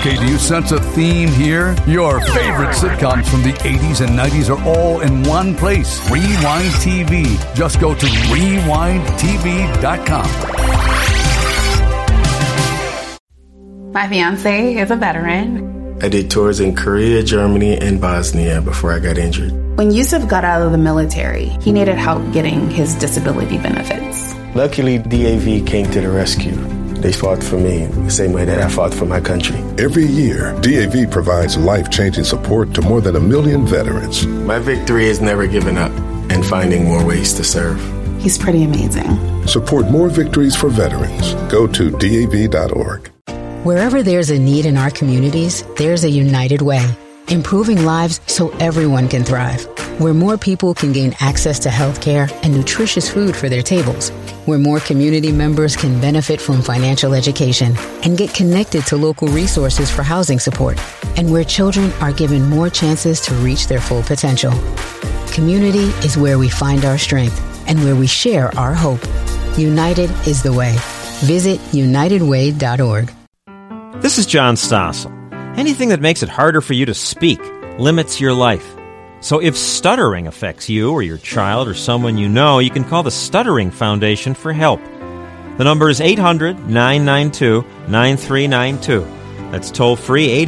Okay, do you sense a theme here? Your favorite sitcoms from the 80s and 90s are all in one place. Rewind TV. Just go to rewindtv.com. My fiance is a veteran. I did tours in Korea, Germany, and Bosnia before I got injured. When Yusuf got out of the military, he needed help getting his disability benefits. Luckily, DAV came to the rescue. They fought for me the same way that I fought for my country. Every year, DAV provides life-changing support to more than 1 million veterans. My victory is never giving up and finding more ways to serve. He's pretty amazing. Support more victories for veterans. Go to DAV.org. Wherever there's a need in our communities, there's a United Way. Improving lives so everyone can thrive. Where more people can gain access to health care and nutritious food for their tables. Where more community members can benefit from financial education and get connected to local resources for housing support. And where children are given more chances to reach their full potential. Community is where we find our strength and where we share our hope. United is the way. Visit unitedway.org. This is John Stossel. Anything that makes it harder for you to speak limits your life. So if stuttering affects you or your child or someone you know, you can call the Stuttering Foundation for help. The number is 800-992-9392. That's toll-free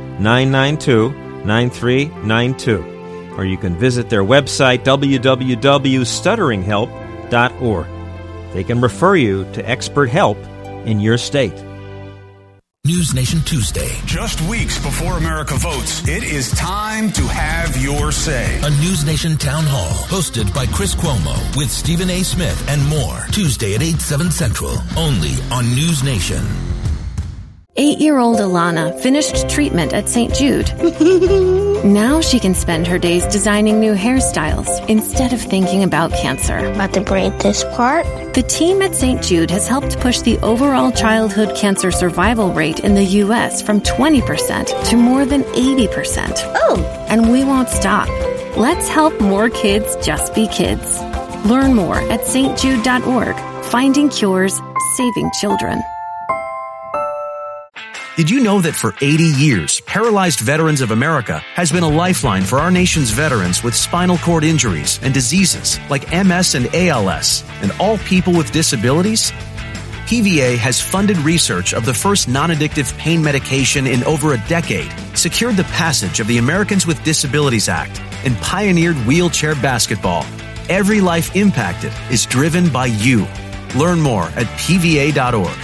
800-992-9392. Or you can visit their website, www.stutteringhelp.org. They can refer you to expert help in your state. News Nation Tuesday. Just weeks before America votes, it is time to have your say. A News Nation town hall hosted by Chris Cuomo with Stephen A. Smith and more. Tuesday at 8, 7 Central. Only on News Nation. 8-year-old Alana finished treatment at St. Jude. Now she can spend her days designing new hairstyles instead of thinking about cancer. About to braid this part? The team at St. Jude has helped push the overall childhood cancer survival rate in the U.S. from 20% to more than 80%. Oh! And we won't stop. Let's help more kids just be kids. Learn more at stjude.org. Finding cures, saving children. Did you know that for 80 years, Paralyzed Veterans of America has been a lifeline for our nation's veterans with spinal cord injuries and diseases like MS and ALS, and all people with disabilities? PVA has funded research of the first non-addictive pain medication in over a decade, secured the passage of the Americans with Disabilities Act, and pioneered wheelchair basketball. Every life impacted is driven by you. Learn more at pva.org.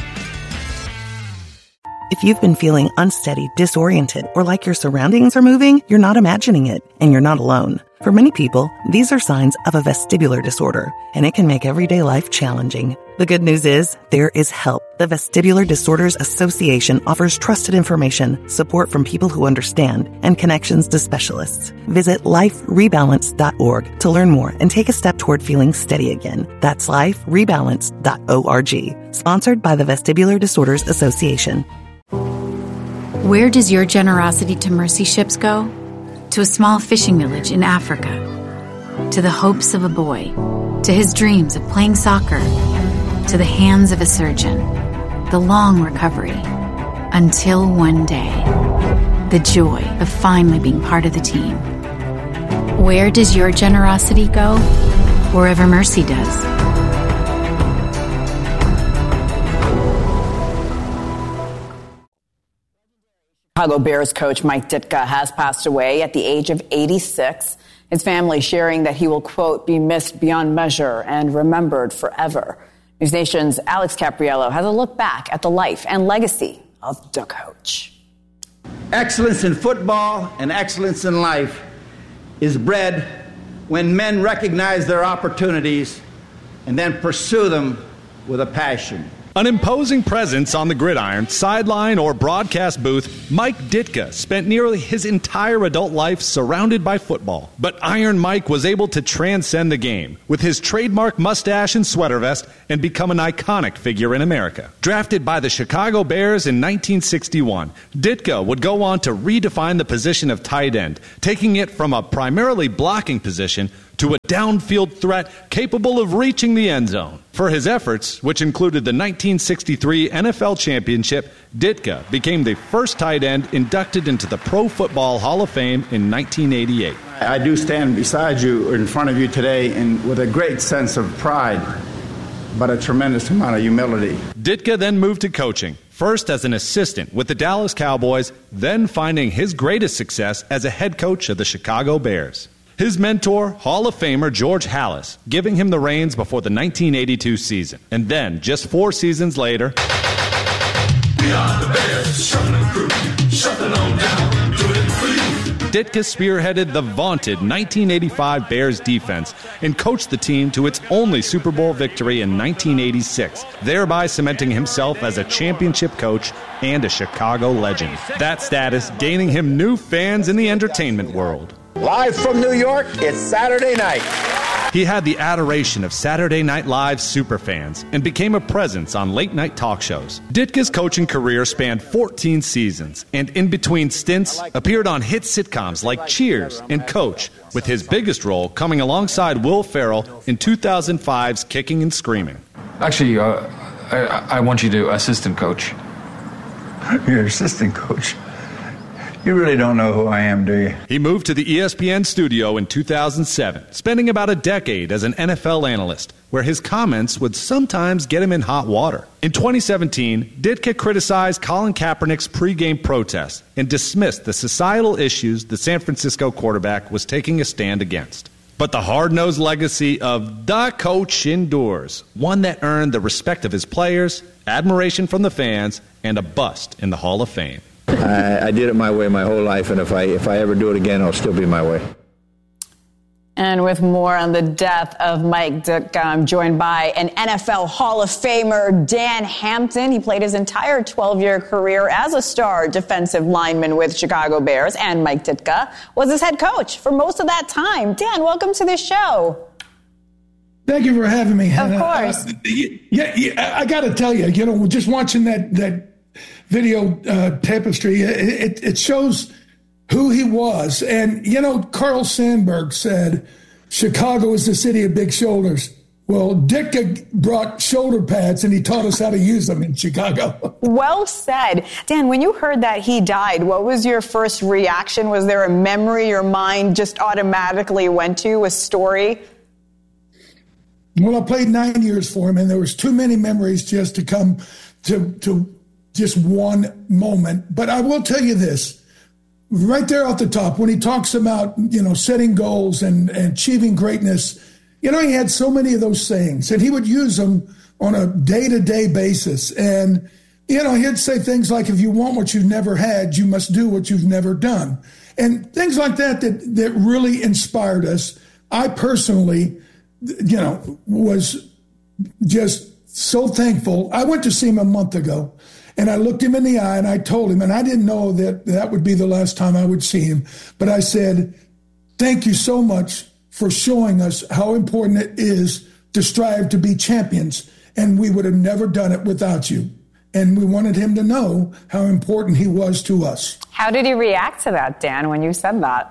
If you've been feeling unsteady, disoriented, or like your surroundings are moving, you're not imagining it, and you're not alone. For many people, these are signs of a vestibular disorder, and it can make everyday life challenging. The good news is, there is help. The Vestibular Disorders Association offers trusted information, support from people who understand, and connections to specialists. Visit liferebalance.org to learn more and take a step toward feeling steady again. That's liferebalance.org. Sponsored by the Vestibular Disorders Association. Where does your generosity to mercy ships go? To a small fishing village in Africa. To the hopes of a boy. To his dreams of playing soccer. To the hands of a surgeon. The long recovery. Until one day. The joy of finally being part of the team. Where does your generosity go? Wherever mercy does. Chicago Bears coach Mike Ditka has passed away at the age of 86. His family sharing that he will, quote, be missed beyond measure and remembered forever. News Nation's Alex Capriello has a look back at the life and legacy of the coach. Excellence in football and excellence in life is bred when men recognize their opportunities and then pursue them with a passion. An imposing presence on the gridiron, sideline, or broadcast booth, Mike Ditka spent nearly his entire adult life surrounded by football. But Iron Mike was able to transcend the game with his trademark mustache and sweater vest and become an iconic figure in America. Drafted by the Chicago Bears in 1961, Ditka would go on to redefine the position of tight end, taking it from a primarily blocking position to a downfield threat capable of reaching the end zone. For his efforts, which included the 1963 NFL Championship, Ditka became the first tight end inducted into the Pro Football Hall of Fame in 1988. I do stand beside you, in front of you today, and with a great sense of pride, but a tremendous amount of humility. Ditka then moved to coaching, first as an assistant with the Dallas Cowboys, then finding his greatest success as a head coach of the Chicago Bears. His mentor, Hall of Famer George Halas, giving him the reins before the 1982 season. And then, just 4 seasons later, we are the Bears, shuffling crew, shuffling on down, do it for you. Ditka spearheaded the vaunted 1985 Bears defense and coached the team to its only Super Bowl victory in 1986, thereby cementing himself as a championship coach and a Chicago legend. That status gaining him new fans in the entertainment world. Live from New York, it's Saturday night. He had the adoration of Saturday Night Live's superfans and became a presence on late-night talk shows. Ditka's coaching career spanned 14 seasons, and in between stints, appeared on hit sitcoms like Cheers and Coach, with his biggest role coming alongside Will Ferrell in 2005's Kicking and Screaming. Actually, I want you to assistant coach. You're assistant coach? You really don't know who I am, do you? He moved to the ESPN studio in 2007, spending about a decade as an NFL analyst, where his comments would sometimes get him in hot water. In 2017, Ditka criticized Colin Kaepernick's pregame protest and dismissed the societal issues the San Francisco quarterback was taking a stand against. But the hard-nosed legacy of the coach endures, one that earned the respect of his players, admiration from the fans, and a bust in the Hall of Fame. I did it my way my whole life, and if I ever do it again, it'll still be my way. And with more on the death of Mike Ditka, I'm joined by an NFL Hall of Famer, Dan Hampton. He played his entire 12-year career as a star defensive lineman with Chicago Bears, and Mike Ditka was his head coach for most of that time. Dan, welcome to the show. Thank you for having me, Hannah. Of course. I got to tell you, just watching that video tapestry, it shows who he was. And, Carl Sandburg said, Chicago is the city of big shoulders. Well, Ditka brought shoulder pads, and he taught us how to use them in Chicago. Well said. Dan, when you heard that he died, what was your first reaction? Was there a memory your mind just automatically went to, a story? Well, I played 9 years for him, and there was too many memories just to come to just one moment. But I will tell you this, right there off the top, when he talks about, setting goals and achieving greatness, he had so many of those sayings, and he would use them on a day-to-day basis. And, he'd say things like, if you want what you've never had, you must do what you've never done. And things like that really inspired us. I personally, was just so thankful. I went to see him a month ago, and I looked him in the eye and I told him, and I didn't know that would be the last time I would see him, but I said, thank you so much for showing us how important it is to strive to be champions, and we would have never done it without you. And we wanted him to know how important he was to us. How did he react to that, Dan, when you said that?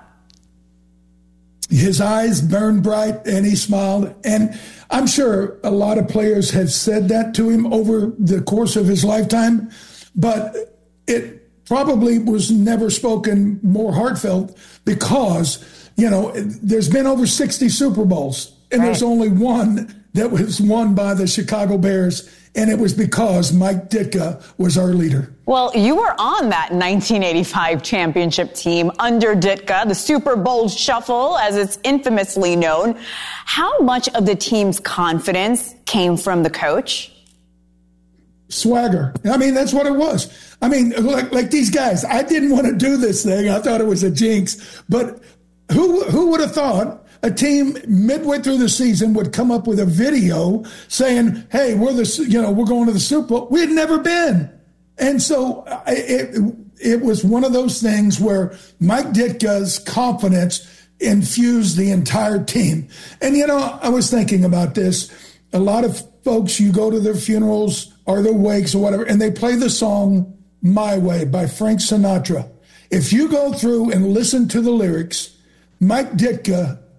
His eyes burned bright, and he smiled. And I'm sure a lot of players have said that to him over the course of his lifetime, but it probably was never spoken more heartfelt because, there's been over 60 Super Bowls, and There's only one that was won by the Chicago Bears, and it was because Mike Ditka was our leader. Well, you were on that 1985 championship team under Ditka, the Super Bowl Shuffle, as it's infamously known. How much of the team's confidence came from the coach? Swagger. That's what it was. Like these guys, I didn't want to do this thing. I thought it was a jinx. But who would have thought a team midway through the season would come up with a video saying, hey, we're going to the Super Bowl. We had never been. And so it was one of those things where Mike Ditka's confidence infused the entire team. And, I was thinking about this. A lot of folks, you go to their funerals or their wakes or whatever, and they play the song My Way by Frank Sinatra. If you go through and listen to the lyrics, Mike Ditka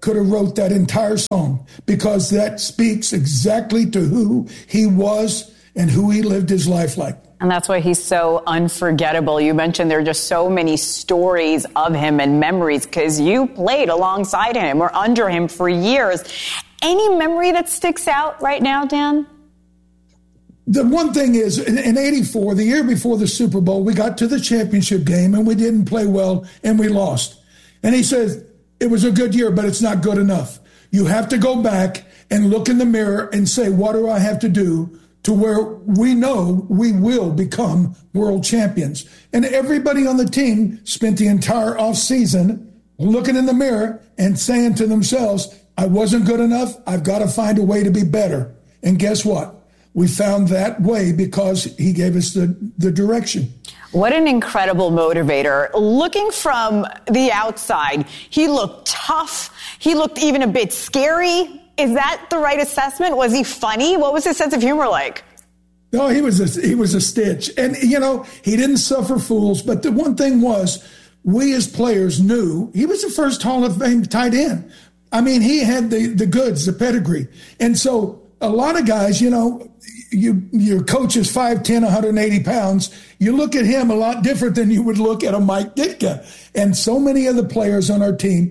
could have wrote that entire song, because that speaks exactly to who he was and who he lived his life like. And that's why he's so unforgettable. You mentioned there are just so many stories of him and memories because you played alongside him or under him for years. Any memory that sticks out right now, Dan? The one thing is, in 84, the year before the Super Bowl, we got to the championship game and we didn't play well and we lost. And he says, it was a good year, but it's not good enough. You have to go back and look in the mirror and say, what do I have to do to where we know we will become world champions? And everybody on the team spent the entire offseason looking in the mirror and saying to themselves, I wasn't good enough. I've got to find a way to be better. And guess what? We found that way because he gave us the direction. What an incredible motivator. Looking from the outside, he looked tough. He looked even a bit scary. Is that the right assessment? Was he funny? What was his sense of humor like? No, he was a stitch. And, you know, he didn't suffer fools. But the one thing was, we as players knew he was the first Hall of Fame tight end. I mean, he had the goods, the pedigree. And so a lot of guys, you know, your coach is 5'10", 180 pounds. You look at him a lot different than you would look at a Mike Ditka. And so many of the players on our team,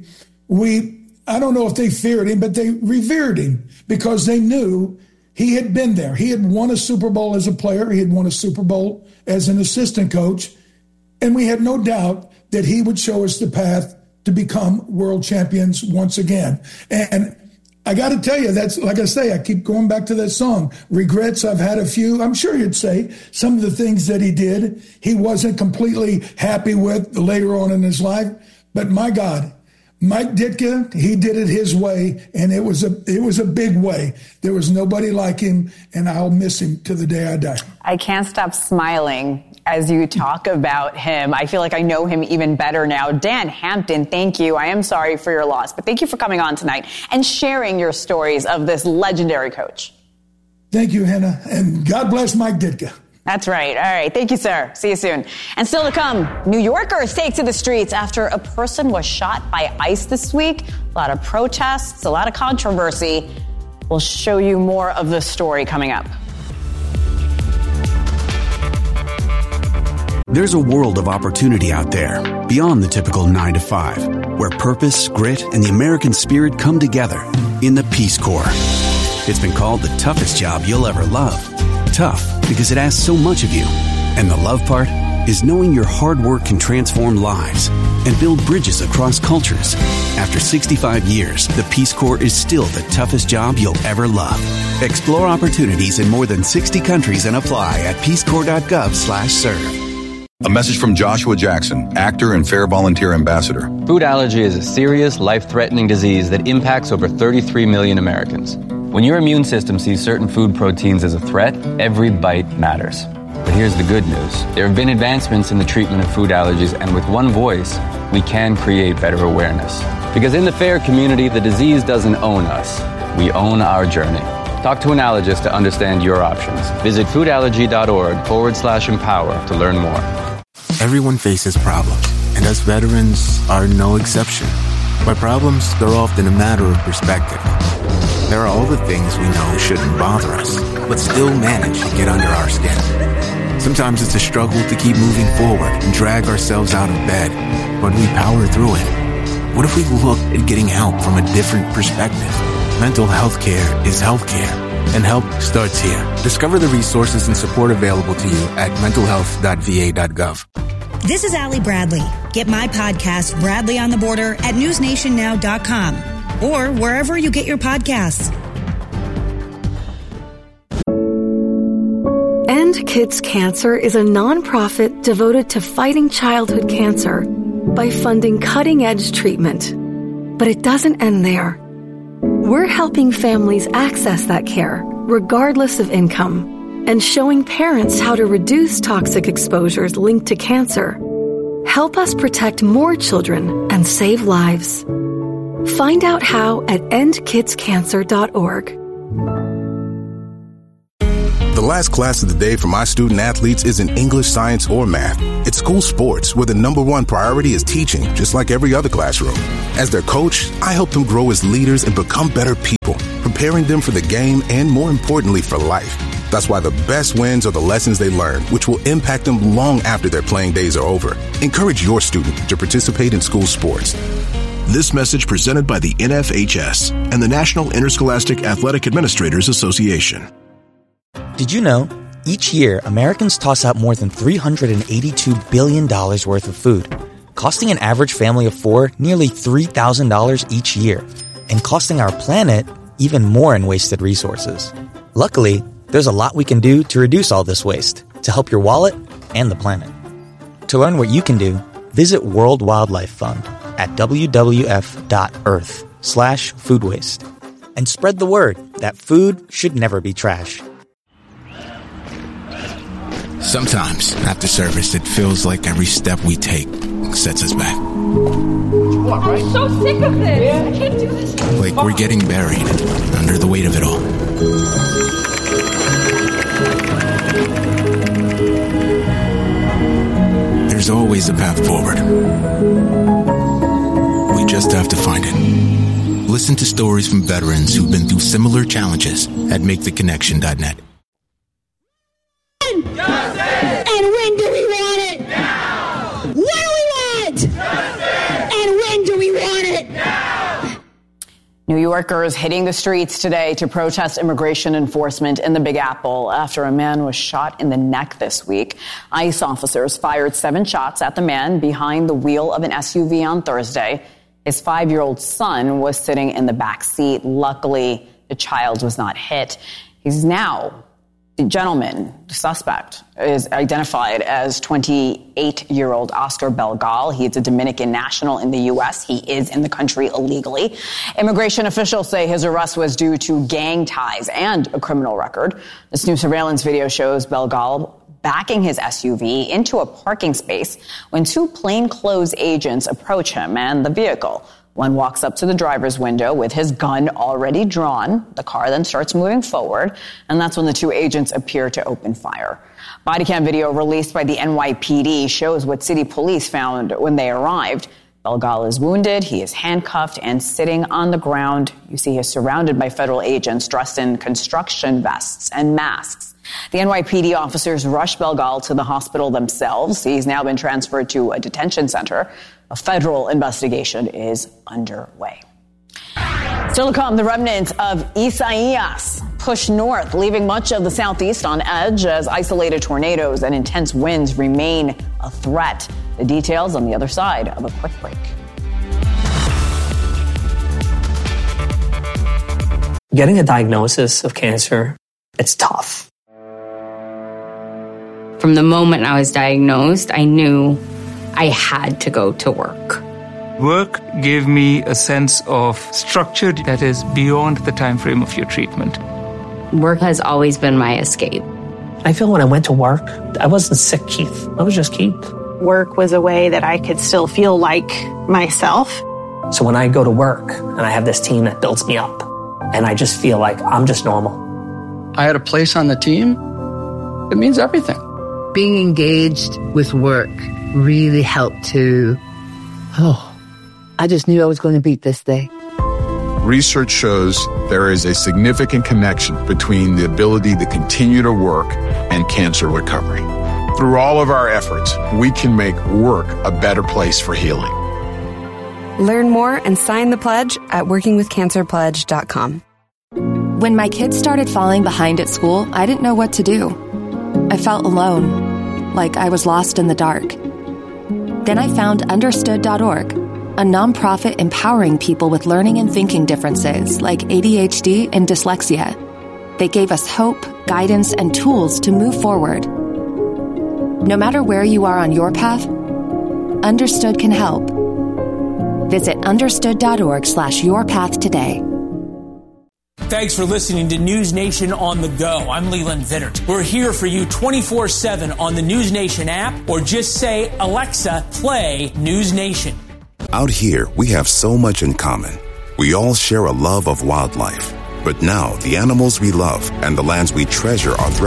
I don't know if they feared him, but they revered him because they knew he had been there. He had won a Super Bowl as a player. He had won a Super Bowl as an assistant coach. And we had no doubt that he would show us the path to become world champions once again. And I got to tell you, that's, like I say, I keep going back to that song. Regrets, I've had a few. I'm sure you'd say some of the things that he did, he wasn't completely happy with later on in his life. But my God, Mike Ditka, he did it his way, and it was a big way. There was nobody like him, and I'll miss him to the day I die. I can't stop smiling as you talk about him. I feel like I know him even better now. Dan Hampton, thank you. I am sorry for your loss, but thank you for coming on tonight and sharing your stories of this legendary coach. Thank you, Hannah, and God bless Mike Ditka. That's right. All right. Thank you, sir. See you soon. And still to come, New Yorkers take to the streets after a person was shot by ICE this week. A lot of protests, a lot of controversy. We'll show you more of the story coming up. There's a world of opportunity out there beyond the typical 9 to 5, where purpose, grit, and the American spirit come together in the Peace Corps. It's been called the toughest job you'll ever love. Tough because it asks so much of you. And the love part is knowing your hard work can transform lives and build bridges across cultures. After 65 years, the Peace Corps is still the toughest job you'll ever love. Explore opportunities in more than 60 countries and apply at peacecorps.gov/serve. A message from Joshua Jackson, actor and Fair Volunteer Ambassador. Food allergy is a serious, life-threatening disease that impacts over 33 million Americans. When your immune system sees certain food proteins as a threat, every bite matters. But here's the good news. There have been advancements in the treatment of food allergies, and with one voice, we can create better awareness. Because in the FAIR community, the disease doesn't own us. We own our journey. Talk to an allergist to understand your options. Visit foodallergy.org/empower to learn more. Everyone faces problems, and us veterans are no exception. But problems, they're often a matter of perspective. There are all the things we know shouldn't bother us, but still manage to get under our skin. Sometimes it's a struggle to keep moving forward and drag ourselves out of bed, but we power through it. What if we looked at getting help from a different perspective? Mental health care is healthcare, and help starts here. Discover the resources and support available to you at mentalhealth.va.gov. This is Allie Bradley. Get my podcast, Bradley on the Border, at newsnationnow.com or wherever you get your podcasts. End Kids Cancer is a nonprofit devoted to fighting childhood cancer by funding cutting-edge treatment. But it doesn't end there. We're helping families access that care, regardless of income, and showing parents how to reduce toxic exposures linked to cancer. Help us protect more children and save lives. Find out how at endkidscancer.org. The last class of the day for my student athletes isn't English, science, or math. It's school sports, where the number one priority is teaching, just like every other classroom. As their coach, I help them grow as leaders and become better people, preparing them for the game and, more importantly, for life. That's why the best wins are the lessons they learn, which will impact them long after their playing days are over. Encourage your student to participate in school sports. This message presented by the NFHS and the National Interscholastic Athletic Administrators Association. Did you know, each year, Americans toss out more than $382 billion worth of food, costing an average family of four nearly $3,000 each year, and costing our planet even more in wasted resources. Luckily, there's a lot we can do to reduce all this waste, to help your wallet and the planet. To learn what you can do, visit World Wildlife Fund at wwf.earth/food waste. And spread the word that food should never be trash. Sometimes, after service, it feels like every step we take sets us back. I'm so sick of this. I can't do this. Like we're getting buried under the weight of it all. There's always a path forward. We just have to find it. Listen to stories from veterans who've been through similar challenges at MakeTheConnection.net. And when do we want it? Now. What do we want? Justice. And when do we want it? Now. New Yorkers hitting the streets today to protest immigration enforcement in the Big Apple after a man was shot in the neck this week. ICE officers fired 7 shots at the man behind the wheel of an SUV on Thursday. His 5-year-old son was sitting in the back seat. Luckily, the child was not hit. He's now, the suspect, is identified as 28-year-old Oscar Belgal. He is a Dominican national in the U.S. He is in the country illegally. Immigration officials say his arrest was due to gang ties and a criminal record. This new surveillance video shows Belgal backing his SUV into a parking space when 2 plainclothes agents approach him and the vehicle. One walks up to the driver's window with his gun already drawn. The car then starts moving forward, and that's when the 2 agents appear to open fire. Body cam video released by the NYPD shows what city police found when they arrived. Belgal is wounded, he is handcuffed and sitting on the ground. You see he is surrounded by federal agents dressed in construction vests and masks. The NYPD officers rushed Belgal to the hospital themselves. He's now been transferred to a detention center. A federal investigation is underway. Still to come, the remnants of Isaias push north, leaving much of the southeast on edge as isolated tornadoes and intense winds remain a threat. The details on the other side of a quick break. Getting a diagnosis of cancer, it's tough. From the moment I was diagnosed, I knew I had to go to work. Work gave me a sense of structure that is beyond the time frame of your treatment. Work has always been my escape. I feel when I went to work, I wasn't sick Keith. I was just Keith. Work was a way that I could still feel like myself. So when I go to work and I have this team that builds me up, and I just feel like I'm just normal. I had a place on the team. It means everything. Being engaged with work really helped to, I just knew I was going to beat this day. Research shows there is a significant connection between the ability to continue to work and cancer recovery. Through all of our efforts, we can make work a better place for healing. Learn more and sign the pledge at workingwithcancerpledge.com. When my kids started falling behind at school, I didn't know what to do. I felt alone, like I was lost in the dark. Then I found Understood.org, a nonprofit empowering people with learning and thinking differences like ADHD and dyslexia. They gave us hope, guidance, and tools to move forward. No matter where you are on your path, Understood can help. Visit understood.org/yourpath today. Thanks for listening to News Nation on the Go. I'm Leland Vittert. We're here for you 24/7 on the News Nation app, or just say, Alexa, play News Nation. Out here, we have so much in common. We all share a love of wildlife. But now, the animals we love and the lands we treasure are threatened.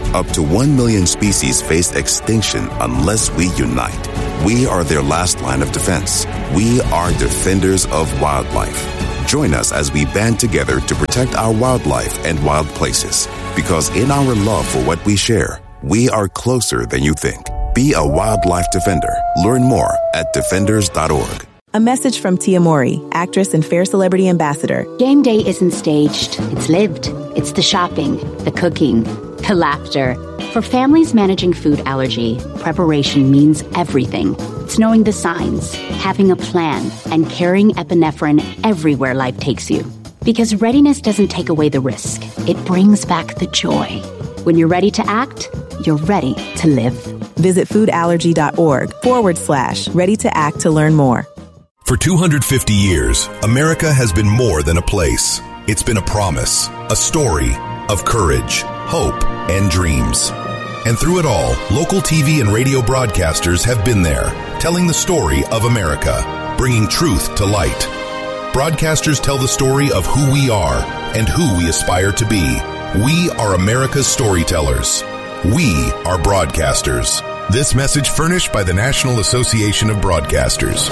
Up to 1 million species face extinction unless we unite. We are their last line of defense. We are defenders of wildlife. Join us as we band together to protect our wildlife and wild places. Because in our love for what we share, we are closer than you think. Be a wildlife defender. Learn more at defenders.org. A message from Tia Mowry, actress and Fair Celebrity Ambassador. Game day isn't staged. It's lived. It's the shopping, the cooking, the laughter. For families managing food allergy, preparation means everything. It's knowing the signs, having a plan, and carrying epinephrine everywhere life takes you. Because readiness doesn't take away the risk. It brings back the joy. When you're ready to act, you're ready to live. Visit foodallergy.org/ready to act to learn more. For 250 years, America has been more than a place. It's been a promise, a story of courage, hope, and dreams. And through it all, local TV and radio broadcasters have been there, telling the story of America, bringing truth to light. Broadcasters tell the story of who we are and who we aspire to be. We are America's storytellers. We are broadcasters. This message furnished by the National Association of Broadcasters.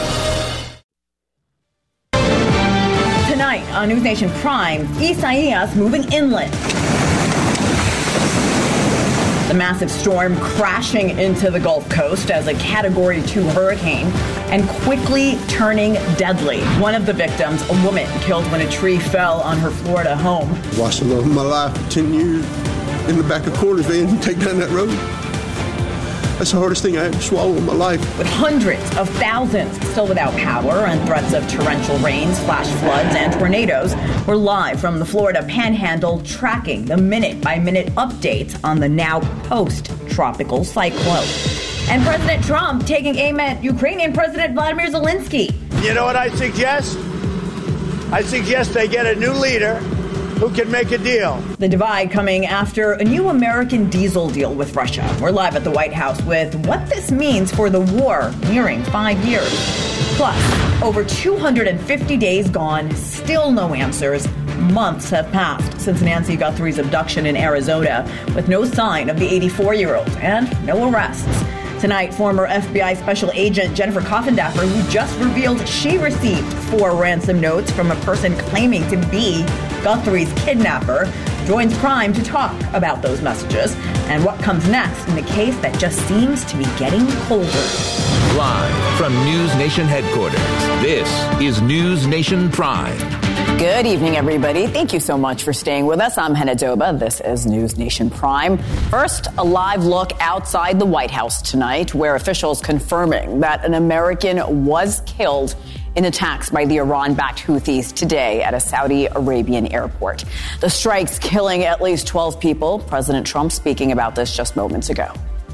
Tonight on News Nation Prime, Isaias moving inland. The massive storm crashing into the Gulf Coast as a Category 2 hurricane and quickly turning deadly. One of the victims, a woman, killed when a tree fell on her Florida home. Watched the love of my life for 10 years in the back of Corners van and take down that road. That's the hardest thing I ever swallowed in my life. With hundreds of thousands still without power and threats of torrential rains, flash floods, and tornadoes, we're live from the Florida Panhandle tracking the minute-by-minute updates on the now post-tropical cyclone. And President Trump taking aim at Ukrainian President Vladimir Zelensky. You know what I suggest? I suggest they get a new leader who can make a deal. The divide coming after a new American diesel deal with Russia. We're live at the White House with what this means for the war nearing 5 years. Plus, over 250 days gone, still no answers. Months have passed since Nancy Guthrie's abduction in Arizona, with no sign of the 84-year-old and no arrests. Tonight, former FBI Special Agent Jennifer Coffindaffer, who just revealed she received 4 ransom notes from a person claiming to be Guthrie's kidnapper, joins Prime to talk about those messages and what comes next in the case that just seems to be getting colder. Live from News Nation headquarters, this is News Nation Prime. Good evening, everybody. Thank you so much for staying with us. I'm Hannah Doba. This is News Nation Prime. First, a live look outside the White House tonight, where officials confirming that an American was killed in attacks by the Iran-backed Houthis today at a Saudi Arabian airport. The strikes killing at least 12 people. President Trump speaking about this just moments ago.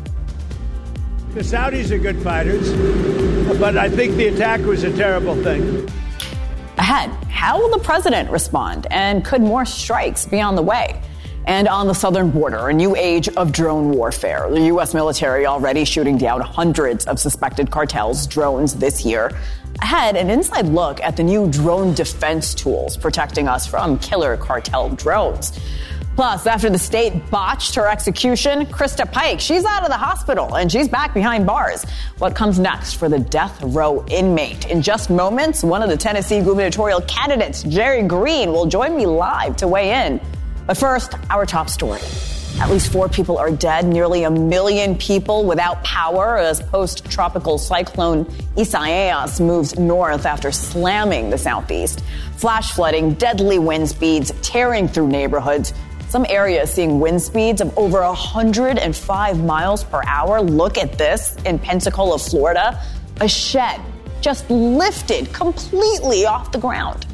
The Saudis are good fighters, but I think the attack was a terrible thing. Ahead, how will the president respond? And could more strikes be on the way? And on the southern border, a new age of drone warfare. The U.S. military already shooting down hundreds of suspected cartels' drones this year. Ahead, an inside look at the new drone defense tools protecting us from killer cartel drones. Plus, after the state botched her execution, Krista Pike, she's out of the hospital and she's back behind bars. What comes next for the death row inmate? In just moments, one of the Tennessee gubernatorial candidates, Jerry Green, will join me live to weigh in. But first, our top story. At least 4 people are dead, nearly 1 million people without power as post-tropical cyclone Isaias moves north after slamming the southeast. Flash flooding, deadly wind speeds tearing through neighborhoods. Some areas seeing wind speeds of over 105 miles per hour. Look at this in Pensacola, Florida. A shed just lifted completely off the ground.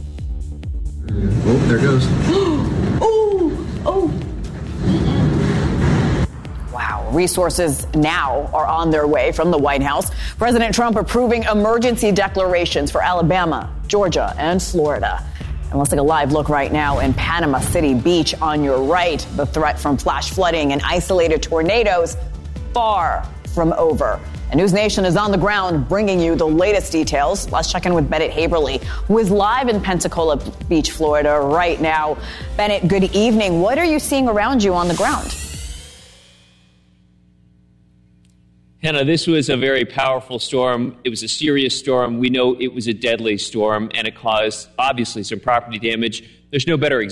Oh, there it goes. Oh. Wow. Resources now are on their way from the White House. President Trump approving emergency declarations for Alabama, Georgia, and Florida. And let's take a live look right now in Panama City Beach on your right. The threat from flash flooding and isolated tornadoes far from over. And News Nation is on the ground bringing you the latest details. Let's check in with Bennett Haberly, who is live in Pensacola Beach, Florida right now. Bennett, good evening. What are you seeing around you on the ground? Hannah, this was a very powerful storm. It was a serious storm. We know it was a deadly storm, and it caused, obviously, some property damage. There's no better example